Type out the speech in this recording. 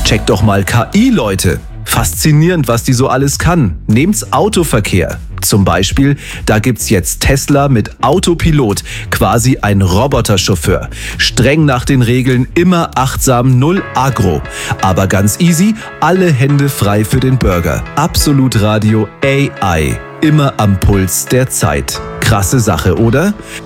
Checkt doch mal KI, Leute. Faszinierend, was die so alles kann. Nehmt's Autoverkehr. Zum Beispiel, da gibt's jetzt Tesla mit Autopilot, quasi ein Roboterchauffeur. Streng nach den Regeln, immer achtsam, null Agro. Aber ganz easy, alle Hände frei für den Burger. Absolut Radio AI. Immer am Puls der Zeit. Krasse Sache, oder?